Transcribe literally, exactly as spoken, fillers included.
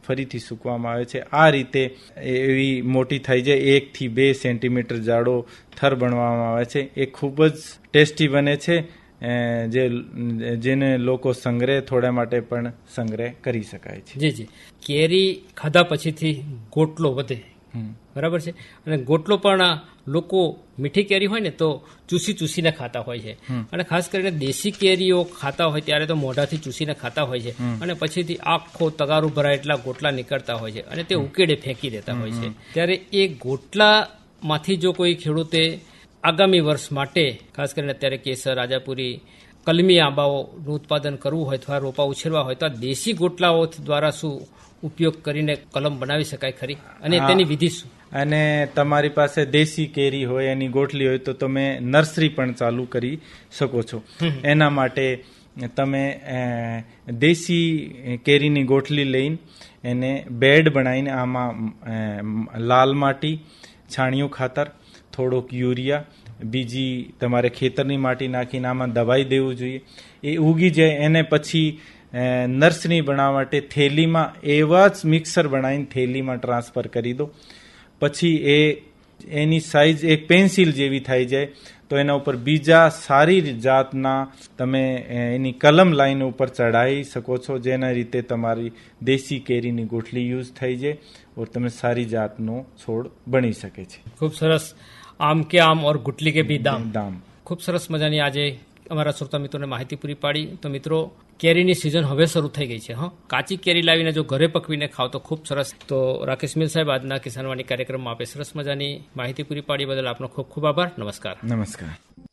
ફરીથી સૂકવામાં આવે છે. આ રીતે એવી મોટી થઈ જાય, એક થી બે સેન્ટીમીટર જાડો થર બનવામાં આવે છે. એ ખૂબ જ ટેસ્ટી બને છે, જે જેને લોકો સંગ્રહ થોડા માટે પણ સંગ્રહ કરી શકાય છે. જી જી કેરી ખાધા પછીથી ગોટલો વધે, બરાબર છે. અને ગોટલો પણ લોકો મીઠી કેરી હોય ને તો ચૂસી ચૂસીને ખાતા હોય છે, અને ખાસ કરીને દેશી કેરીઓ ખાતા હોય ત્યારે તો મોઢાથી ચૂસીને ખાતા હોય છે, અને પછીથી આખો તગારું ભરાય એટલા ગોટલા નીકળતા હોય છે, અને તે ઉકેડે ફેંકી દેતા હોય છે. ત્યારે એ ગોટલામાંથી જો કોઈ ખેડૂતે આગામી વર્ષ માટે ખાસ કરીને અત્યારે કેસર, રાજાપુરી, કલમી આંબાઓનું ઉત્પાદન કરવું હોય અથવા રોપા ઉછેરવા હોય તો આ દેશી ગોટલાઓ દ્વારા શું ઉપયોગ કરીને કલમ બનાવી શકાય ખરી, અને તેની વિધિ શું? અને તમારી પાસે દેશી કેરી હોય, એની ગોટલી હોય તો તમે નર્સરી પણ ચાલુ કરી શકો છો. એના માટે તમે દેશી કેરીની ગોટલી લઈને એને બેડ બનાવીને આમાં લાલ માટી, છાણિયું ખાતર, થોડોક યુરિયા, બીજી તમારે ખેતરની માટી નાખીને આમાં દબાઈ દેવું જોઈએ. એ ઉગી જાય એને પછી નર્સરી બનાવવા માટે થેલીમાં એવા જ મિક્સર બનાવીને થેલીમાં ટ્રાન્સફર કરી દો. પછી એ એની સાઇઝ એક પેન્સિલ જેવી થઈ જાય તો એના ઉપર બીજા સારી જાતના તમે એની કલમ લાઈન ઉપર ચડાવી શકો છો, જેના રીતે તમારી દેશી કેરીની ગોઠલી યુઝ થઈ જાય ઓર તમે સારી જાતનો છોડ બની શકે છે. ખૂબ સરસ. આમ કે આમ ઓર ગુટલી કે ભી દામ દામ ખૂબ સરસ મજાની આજે અમારા શ્રોતા મિત્રોને માહિતી પૂરી પાડી. તો મિત્રો, કેરીની સિઝન હવે શરૂ થઈ ગઈ છે. હા, કાચી કેરી લાવીને જો ઘરે પકવીને ખાવ તો ખૂબ સરસ. તો રાકેશ મિલ સાહેબ, આજના કિસાનવાણી કાર્યક્રમમાં આપે સરસ મજાની માહિતી પૂરી પાડી બદલ આપનો ખૂબ ખૂબ આભાર. નમસ્કાર. નમસ્કાર.